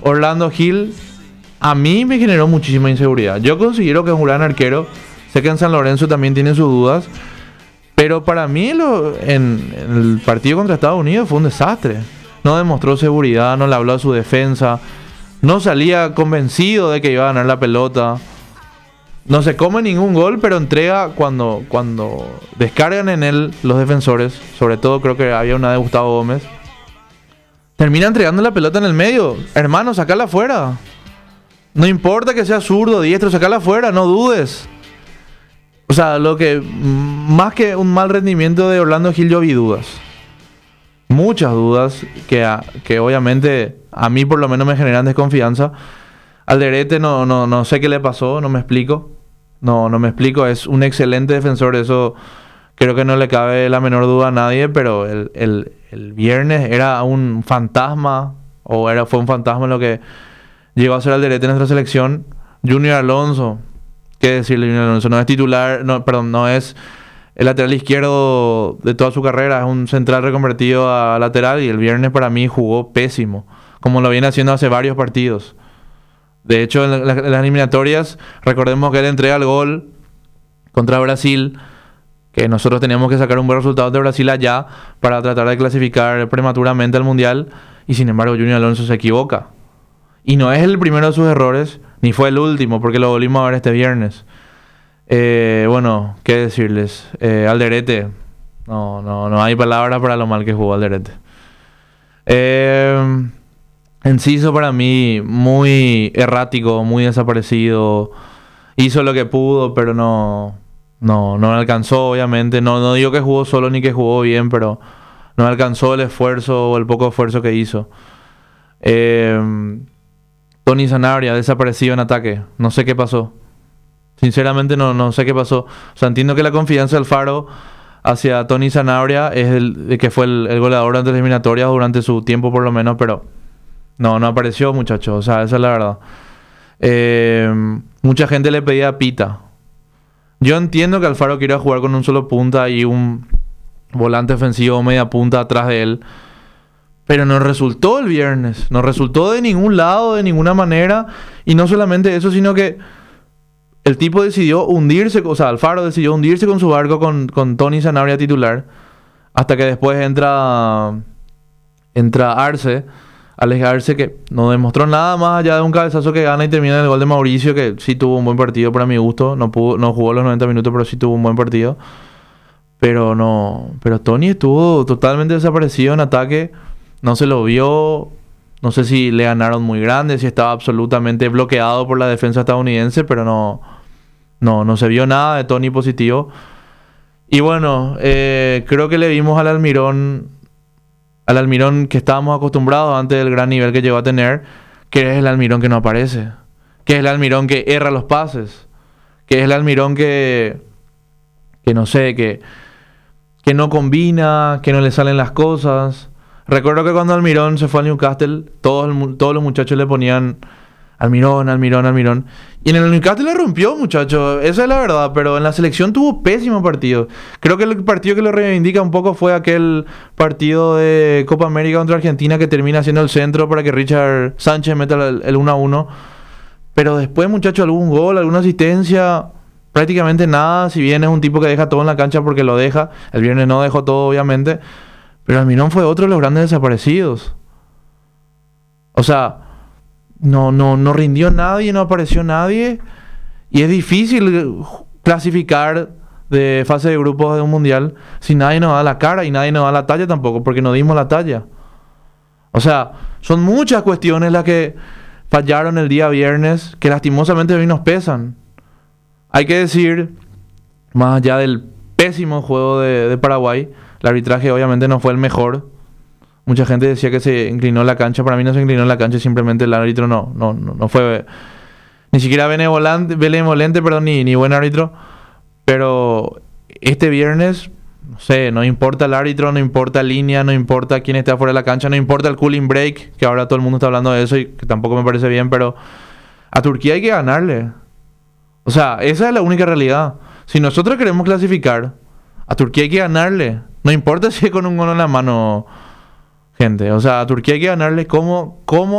Orlando Gil, a mí me generó muchísima inseguridad. Yo considero que es un gran arquero. Sé que en San Lorenzo también tiene sus dudas. Pero para mí en el partido contra Estados Unidos fue un desastre. No demostró seguridad, no le habló a su defensa. No salía convencido de que iba a ganar la pelota. No se come ningún gol, pero entrega cuando descargan en él los defensores. Sobre todo creo que había una de Gustavo Gómez. Termina entregando la pelota en el medio. Hermano, sacala afuera. No importa que sea zurdo, diestro, sacala afuera, no dudes. O sea, lo que más que un mal rendimiento de Orlando Gil, yo vi dudas. Muchas dudas que obviamente a mí por lo menos me generan desconfianza. Alderete no sé qué le pasó, no me explico. No me explico, es un excelente defensor, eso creo que no le cabe la menor duda a nadie, pero el viernes era un fantasma, fue un fantasma lo que llegó a ser Alderete en nuestra selección. Junior Alonso, qué decirle, Junior Alonso, no es titular, no es el lateral izquierdo de toda su carrera, es un central reconvertido a lateral y el viernes para mí jugó pésimo, como lo viene haciendo hace varios partidos. De hecho, en las eliminatorias, recordemos que él entrega el gol contra Brasil, que nosotros teníamos que sacar un buen resultado de Brasil allá para tratar de clasificar prematuramente al Mundial, y sin embargo Junior Alonso se equivoca. Y no es el primero de sus errores, ni fue el último, porque lo volvimos a ver este viernes. Bueno, qué decirles. Alderete, no hay palabras para lo mal que jugó Alderete. Enciso para mí muy errático, muy desaparecido. Hizo lo que pudo, pero no alcanzó, obviamente. No digo que jugó solo ni que jugó bien, pero no alcanzó el esfuerzo o el poco esfuerzo que hizo. Tony Sanabria, desaparecido en ataque. No sé qué pasó. Sinceramente no sé qué pasó. O sea, entiendo que la confianza del Alfaro hacia Tony Sanabria es el que fue el goleador durante las eliminatorias, durante su tiempo por lo menos, pero no apareció, muchachos. O sea, esa es la verdad. Mucha gente le pedía a Pita. Yo entiendo que Alfaro quiera jugar con un solo punta y un volante ofensivo o media punta atrás de él. Pero no resultó el viernes. No resultó de ningún lado, de ninguna manera. Y no solamente eso, sino que el tipo decidió hundirse. O sea, Alfaro decidió hundirse con su barco con Tony Sanabria titular. Hasta que después entra Arce. Alex Arce, que no demostró nada más allá de un cabezazo que gana y termina en el gol de Mauricio, que sí tuvo un buen partido para mi gusto. No jugó los 90 minutos, pero sí tuvo un buen partido. Pero Tony estuvo totalmente desaparecido en ataque. No se lo vio. No sé si le ganaron muy grande, si estaba absolutamente bloqueado por la defensa estadounidense, pero no se vio nada de Tony positivo. Y bueno, creo que le vimos al Almirón que estábamos acostumbrados antes del gran nivel que llegó a tener, que es el Almirón que no aparece, que es el Almirón que erra los pases, que es el Almirón que no sé, que no combina, que no le salen las cosas. Recuerdo que cuando Almirón se fue al Newcastle, todos los muchachos le ponían Almirón. Y en el Newcastle le rompió, muchachos. Esa es la verdad. Pero en la selección tuvo pésimo partido. Creo que el partido que lo reivindica un poco fue aquel partido de Copa América contra Argentina que termina siendo el centro para que Richard Sánchez meta el 1-1. Pero después, muchachos, algún gol, alguna asistencia, prácticamente nada. Si bien es un tipo que deja todo en la cancha porque lo deja. El viernes no dejó todo, obviamente. Pero Almirón fue otro de los grandes desaparecidos. O sea, no rindió nadie, no apareció nadie. Y es difícil clasificar de fase de grupos de un mundial si nadie nos da la cara y nadie nos da la talla tampoco, porque no dimos la talla. O sea, son muchas cuestiones las que fallaron el día viernes que lastimosamente hoy nos pesan. Hay que decir, más allá del pésimo juego de Paraguay, el arbitraje obviamente no fue el mejor. Mucha gente decía que se inclinó la cancha. Para mí no se inclinó la cancha, simplemente el árbitro no fue ni siquiera benevolente, ni buen árbitro. Pero este viernes, no sé, no importa el árbitro, no importa línea, no importa quién esté afuera de la cancha, no importa el cooling break, que ahora todo el mundo está hablando de eso y que tampoco me parece bien, pero a Turquía hay que ganarle. O sea, esa es la única realidad. Si nosotros queremos clasificar, a Turquía hay que ganarle. No importa si es con un gol en la mano, gente. O sea, a Turquía hay que ganarle como